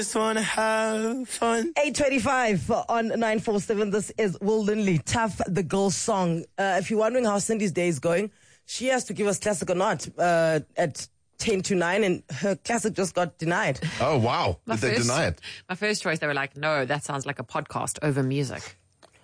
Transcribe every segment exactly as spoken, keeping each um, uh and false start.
Just wanna have fun. eight twenty-five on nine four seven. This is Will Lindley, Tough the Girl Song. Uh, if you're wondering how Cindy's day is going, she has to give us classic or not uh, at ten to nine, and her classic just got denied. Oh, wow. My Did they first- deny it? My first choice, they were like, no, that sounds like a podcast over music.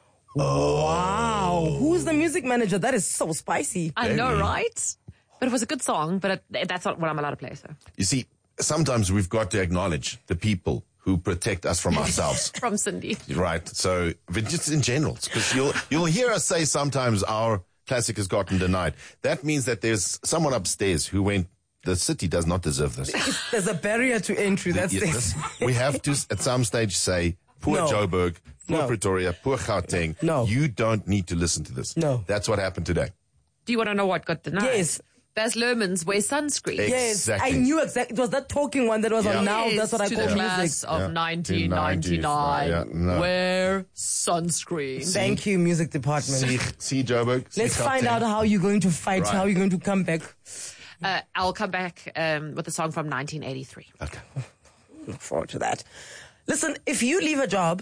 Wow. Who's the music manager? That is so spicy. I know, right? But it was a good song, but it, that's not what I'm allowed to play, so. You see, sometimes we've got to acknowledge the people who protect us from ourselves. From Cindy. Right. So, but just in general, because you'll, you'll hear us say sometimes our classic has gotten denied. That means that there's someone upstairs who went, the city does not deserve this. There's a barrier to entry. That's Yeah, it. this- we have to, at some stage, say, poor No. Joburg, poor No. Pretoria, poor Gauteng. No. You don't need to listen to this. No. That's what happened today. Do you want to know what got denied? Yes. Baz Luhrmann's Wear Sunscreen. Ex- Yes, Exactly. I knew exactly. It was that talking one that was Yeah. on Now. Yes, That's what I to call the music. class of Yeah. nineteen ninety-nine. Yeah, no. Wear sunscreen. Thank you, music department. See, see Joburg. see Let's find Gauteng. out how you're going to fight, Right. how you're going to come back. Uh, I'll come back um, with a song from nineteen eighty-three. Okay. Look forward to that. Listen, if you leave a job,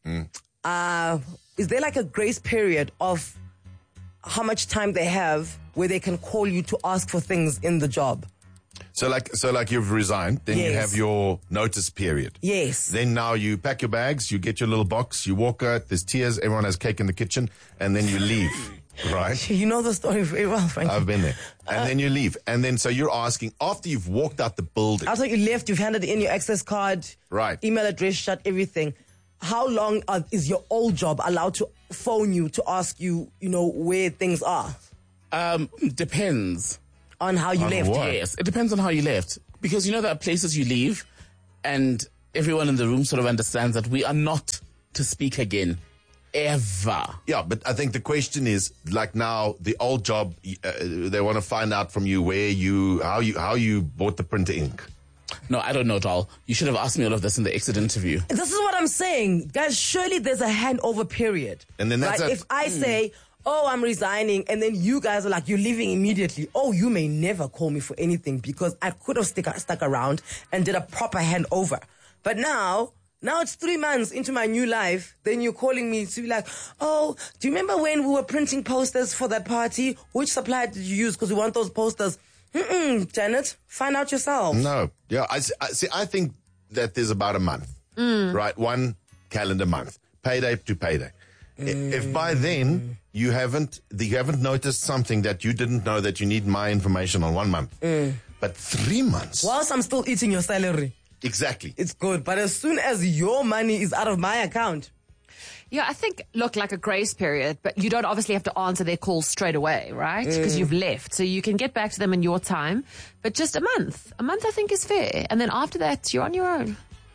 uh, is there like a grace period of how much time they have where they can call you to ask for things in the job? So like, so like you've resigned, then you Yes. have your notice period. Yes. Then now you pack your bags, you get your little box, you walk out, there's tears, everyone has cake in the kitchen, and then you leave. Right? You know the story very well, Frankie. I've been there. And then you leave. And then so you're asking, after you've walked out the building, After you left, you've handed in your access card, Right. email address, shut everything. How long uh, is your old job allowed to phone you to ask you, you know, where things are Um, depends. on how you On left? what? Yes, it depends on how you left. Because you know there are places you leave and everyone in the room sort of understands that we are not to speak again. Ever. yeah, but I think the question is, like now, the old job, uh, they want to find out from you where you, how you, how you bought the printer ink. No, I don't know at all. You should have asked me all of this in the exit interview. This is what I'm saying. Guys, surely there's a handover period. And then that's right? a- If I say, oh, I'm resigning, and then you guys are like, you're leaving immediately. Oh, you may never call me for anything because I could have stick, stuck around and did a proper handover. But now, now it's three months into my new life. Then you're calling me to be like, oh, do you remember when we were printing posters for that party? Which supplier did you use? Because we want those posters. Mm-mm, Janet, find out yourself. No. Yeah, I, s- I- see, I think that there's about a month, right? One calendar month, payday to payday. I- If by then you haven't, you haven't noticed something that you didn't know that you need my information on one month, but three months. Whilst I'm still eating your salary, Exactly. it's good. But as soon as your money is out of my account, Yeah, I think, look, like a grace period, but you don't obviously have to answer their calls straight away, right? Because you've left. So you can get back to them in your time, but just a month. A month, I think, is fair. And then after that, you're on your own.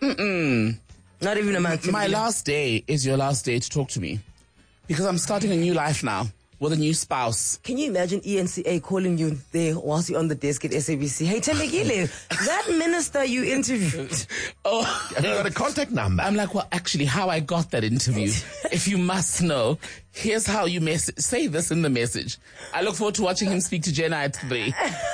not even a month. My last day is your last day to talk to me. Because I'm starting a new life now with a new spouse. Can you imagine E N C A calling you there whilst you're on the desk at S A B C? Hey, Telegile, that minister you interviewed. Oh, Have you got a contact number? I'm like, well, actually, how I got that interview. If you must know, here's how you message. Say this in the message. I look forward to watching him speak to Jenna at three.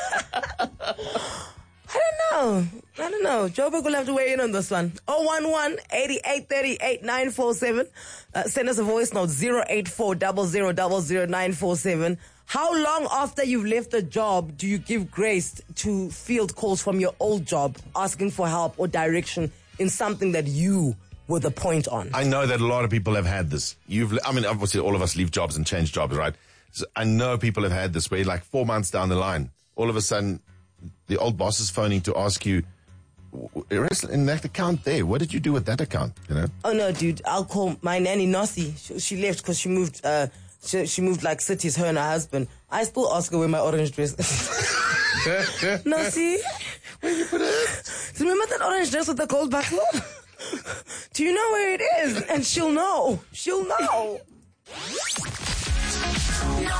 I don't know. I don't know. Joburg will have to weigh in on this one. oh one one, eighty-eight thirty-eight, nine four seven. Uh, send us a voice note, zero eight four zero zero zero zero nine four seven. How long after you've left the job do you give grace to field calls from your old job asking for help or direction in something that you were the point on? I know that a lot of people have had this. You've, I mean, obviously all of us leave jobs and change jobs, right? So I know people have had this where like four months down the line, all of a sudden the old boss is phoning to ask you, in that account there, what did you do with that account? You know? Oh no, dude! I'll call my nanny Nossi. She, she left because she moved. Uh, she, she moved like cities. Her and her husband. I still ask her where my orange dress is. Nossi, where you put it? Do you remember that orange dress with the gold buckle? Do you know where it is? And she'll know. She'll know. nine four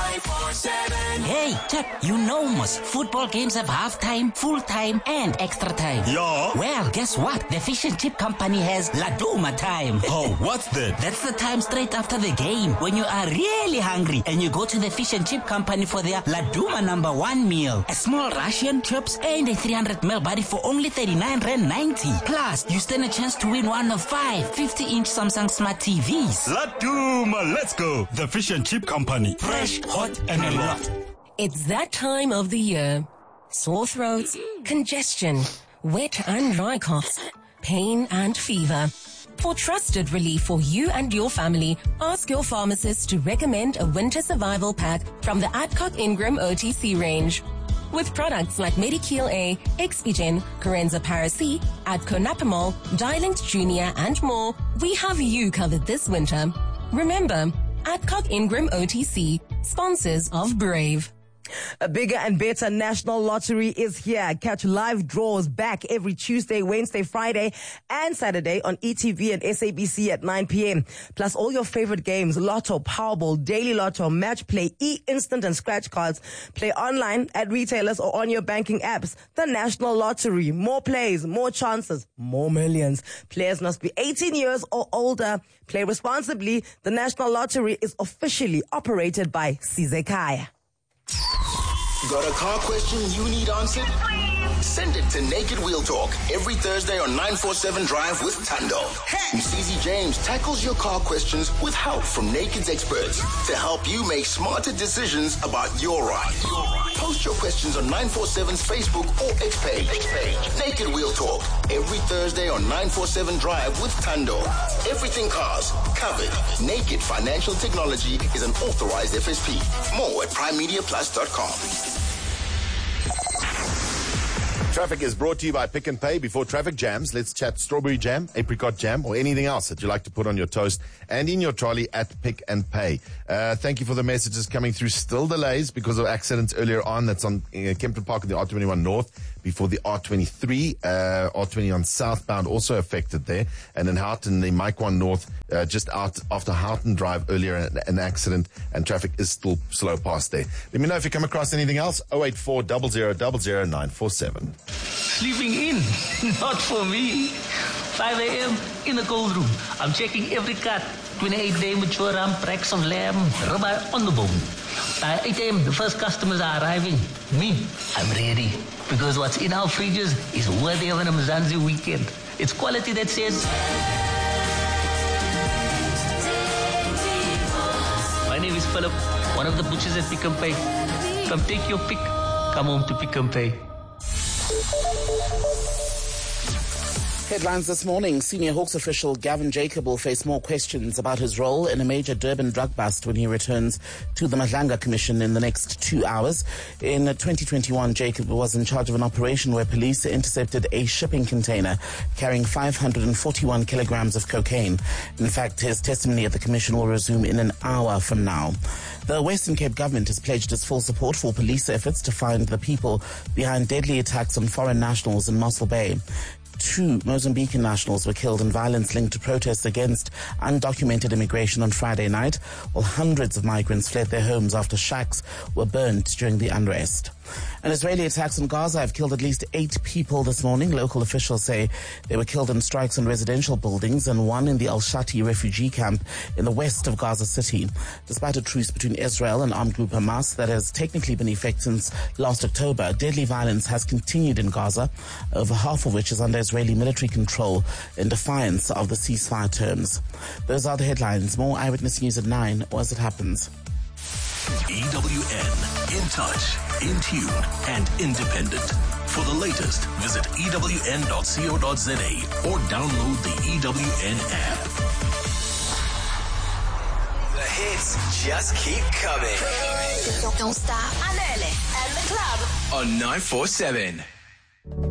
Hey, Chap, you know most football games have half-time, full-time, and extra time. Yeah. Well, guess what? The Fish and Chip Company has Laduma time. Oh, what's that? That's the time straight after the game when you are really hungry and you go to the Fish and Chip Company for their Laduma number one meal. A small Russian, chips, and a three hundred milliliter body for only thirty-nine rand ninety. Plus, you stand a chance to win one of five fifty-inch Samsung Smart T Vs. Laduma, let's go. The Fish and Chip Company. Fresh, hot, and a lot. It's that time of the year. Sore throats, congestion, wet and dry coughs, pain and fever. For trusted relief for you and your family, ask your pharmacist to recommend a winter survival pack from the Adcock Ingram O T C range. With products like Medikil A, Expigen, Corenza Paracy, Adconapamol, Dilinct Junior, and more, we have you covered this winter. Remember, Adcock Ingram O T C, sponsors of Brave. A bigger and better national lottery is here. Catch live draws back every Tuesday, Wednesday, Friday, and Saturday on E T V and S A B C at nine p.m. Plus all your favorite games, Lotto, Powerball, Daily Lotto, Match Play, E-Instant and Scratch Cards. Play online at retailers or on your banking apps. The National Lottery. More plays, more chances, more millions. Players must be eighteen years or older. Play responsibly. The National Lottery is officially operated by Sizekaya. Got a car question you need answered? Send it to Naked Wheel Talk every Thursday on nine forty-seven Drive with Tando. Msizi James tackles your car questions with help from Naked's experts to help you make smarter decisions about your ride. Post your questions on nine forty-seven's Facebook or X page. Naked Wheel Talk every Thursday on nine forty-seven Drive with Tando. Everything cars covered. Naked Financial Technology is an authorized F S P. More at prime media plus dot com. Traffic is brought to you by Pick and Pay. Before traffic jams, let's chat strawberry jam, apricot jam, or anything else that you like to put on your toast and in your trolley at Pick and Pay. Uh, thank you for the messages coming through. Still delays because of accidents earlier on. That's on uh, Kempton Park and the R twenty-one North before the R twenty-three. Uh, R twenty on southbound also affected there. And in Houghton, the Mike one North, uh, just out after Houghton Drive earlier, an, an accident, and traffic is still slow past there. Let me know if you come across anything else. oh eight four, zero zero zero zero nine four seven. Sleeping in? Not for me. five a.m. in the cold room. I'm checking every cut. twenty-eight day mature ram, racks of lamb, ribeye on the bone. By eight a.m. the first customers are arriving. Me, I'm ready. Because what's in our fridges is worthy of an Mzansi weekend. It's quality that says... My name is Philip, one of the butchers at Pick and Pay. Come take your pick. Come home to Pick and Pay. Headlines this morning. Senior Hawks official Gavin Jacob will face more questions about his role in a major Durban drug bust when he returns to the Madlanga Commission in the next two hours. In twenty twenty-one, Jacob was in charge of an operation where police intercepted a shipping container carrying five hundred forty-one kilograms of cocaine. In fact, his testimony at the commission will resume in an hour from now. The Western Cape government has pledged its full support for police efforts to find the people behind deadly attacks on foreign nationals in Mossel Bay. Two Mozambican nationals were killed in violence linked to protests against undocumented immigration on Friday night, while hundreds of migrants fled their homes after shacks were burned during the unrest. An Israeli attacks on Gaza have killed at least eight people this morning. Local officials say they were killed in strikes on residential buildings and one in the Al-Shati refugee camp in the west of Gaza City. Despite a truce between Israel and armed group Hamas that has technically been in effect since last October, deadly violence has continued in Gaza, over half of which is under Israeli military control in defiance of the ceasefire terms. Those are the headlines. More Eyewitness News at nine or as it happens. E W N, in touch, in tune, and independent. For the latest, visit E W N dot co dot za or download the E W N app. The hits just keep coming. Don't, don't stop. Anele and the club on nine forty-seven.